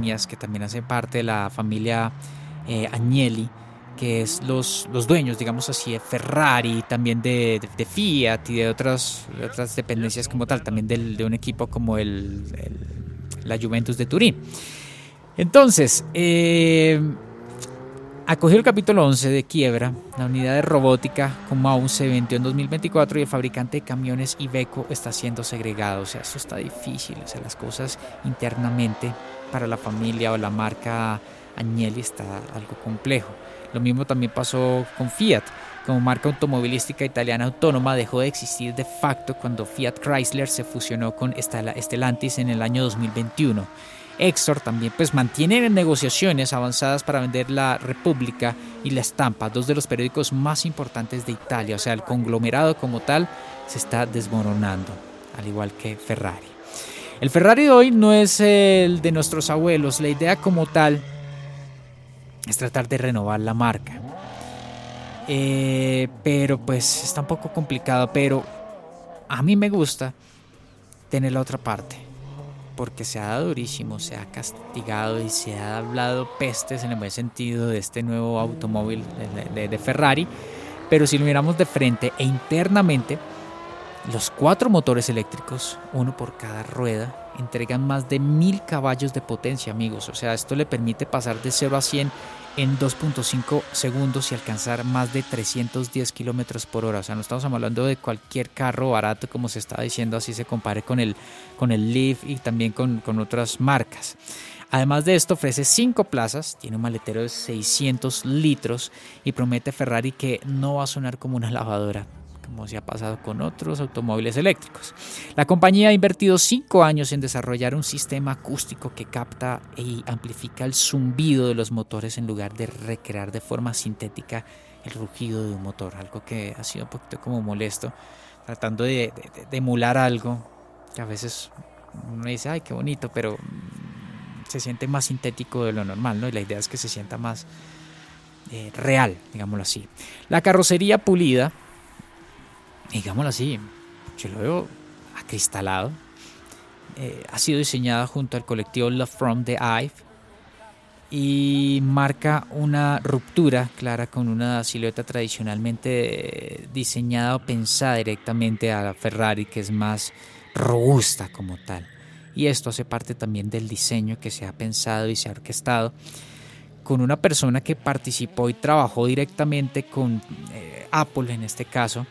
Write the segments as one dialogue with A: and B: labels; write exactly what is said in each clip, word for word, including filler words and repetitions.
A: líneas que también hace parte de la familia eh, Agnelli, que es los, los dueños, digamos así, de Ferrari, también de, de, de Fiat y de otras, de otras dependencias como tal, también del, de un equipo como el, el, la Juventus de Turín. Entonces, eh, acogió el capítulo once de quiebra, la unidad de robótica como aún se vendió en dos mil veinticuatro y el fabricante de camiones Iveco está siendo segregado. O sea, eso está difícil, o sea, las cosas internamente para la familia o la marca Agnelli está algo complejo. Lo mismo también pasó con Fiat. Como marca automovilística italiana autónoma dejó de existir de facto cuando Fiat Chrysler se fusionó con Stellantis en el año dos mil veintiuno. Exor también pues mantiene negociaciones avanzadas para vender la Repubblica y la Stampa, dos de los periódicos más importantes de Italia. O sea, el conglomerado como tal se está desmoronando, al igual que Ferrari. El Ferrari de hoy no es el de nuestros abuelos. La idea como tal es tratar de renovar la marca. Eh, pero pues está un poco complicado, pero a mí me gusta tener la otra parte, porque se ha dado durísimo, se ha castigado y se ha hablado pestes en el buen sentido de este nuevo automóvil de, de, de Ferrari. Pero si lo miramos de frente e internamente, los cuatro motores eléctricos, uno por cada rueda, entregan más de mil caballos de potencia, amigos. O sea, esto le permite pasar de cero a cien en dos punto cinco segundos y alcanzar más de trescientos diez kilómetros por hora. O sea, no estamos hablando de cualquier carro barato, como se está diciendo, así se compare con el, con el Leaf y también con, con otras marcas. Además de esto, ofrece cinco plazas, tiene un maletero de seiscientos litros y promete Ferrari que no va a sonar como una lavadora, como se ha pasado con otros automóviles eléctricos. La compañía ha invertido cinco años en desarrollar un sistema acústico que capta y amplifica el zumbido de los motores en lugar de recrear de forma sintética el rugido de un motor, algo que ha sido un poquito como molesto, tratando de, de, de emular algo que a veces uno dice, ay, qué bonito, pero se siente más sintético de lo normal, ¿no? Y la idea es que se sienta más eh, real, digámoslo así. La carrocería pulida, digámoslo así, yo lo veo acristalado, eh, ha sido diseñada junto al colectivo Love From the Ive y marca una ruptura clara con una silueta tradicionalmente diseñada o pensada directamente a la Ferrari, que es más robusta como tal. Y esto hace parte también del diseño que se ha pensado y se ha orquestado con una persona que participó y trabajó directamente con eh, Apple en este caso.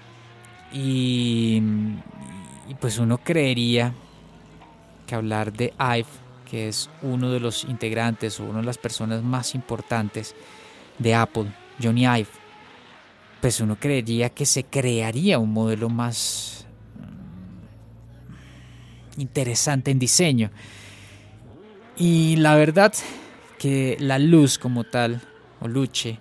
A: Y, y pues uno creería que hablar de Ive, que es uno de los integrantes o una de las personas más importantes de Apple, Johnny Ive, pues uno creería que se crearía un modelo más interesante en diseño. Y la verdad que la luz como tal, o luce,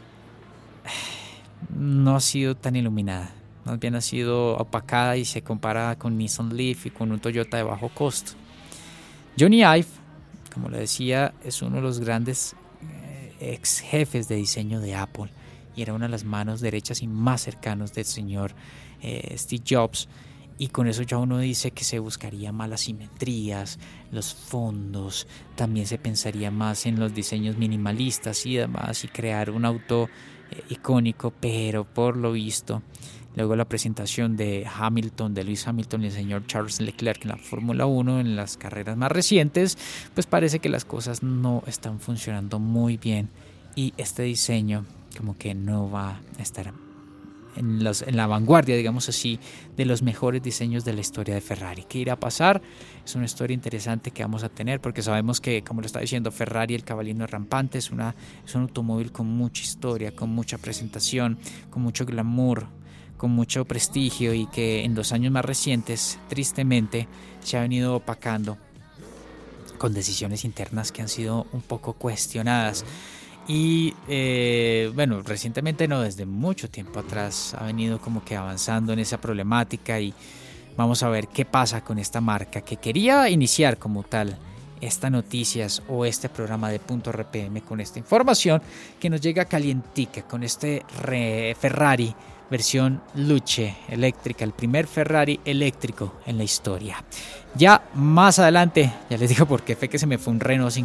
A: no ha sido tan iluminada. Más bien ha sido opacada y se compara con Nissan Leaf y con un Toyota de bajo costo. Johnny Ive, como le decía, es uno de los grandes eh, ex jefes de diseño de Apple y era una de las manos derechas y más cercanos del señor eh, Steve Jobs. Y con eso ya uno dice que se buscaría más las simetrías, los fondos, también se pensaría más en los diseños minimalistas y demás y crear un auto eh, icónico, pero por lo visto, luego la presentación de Hamilton, de Lewis Hamilton y el señor Charles Leclerc en la Fórmula uno, en las carreras más recientes, pues parece que las cosas no están funcionando muy bien y este diseño como que no va a estar en, los, en la vanguardia, digamos así, de los mejores diseños de la historia de Ferrari. ¿Qué irá a pasar? Es una historia interesante que vamos a tener porque sabemos que, como lo está diciendo Ferrari, el cabalino rampante es, una, es un automóvil con mucha historia, con mucha presentación, con mucho glamour, con mucho prestigio y que en los años más recientes, tristemente, se ha venido opacando con decisiones internas que han sido un poco cuestionadas. Y eh, bueno, recientemente no, desde mucho tiempo atrás ha venido como que avanzando en esa problemática y vamos a ver qué pasa con esta marca que quería iniciar como tal estas noticias o este programa de Punto R P M con esta información que nos llega calientica con este re Ferrari versión Luce eléctrica, el primer Ferrari eléctrico en la historia. Ya más adelante, ya les digo porque fue que se me fue un Renault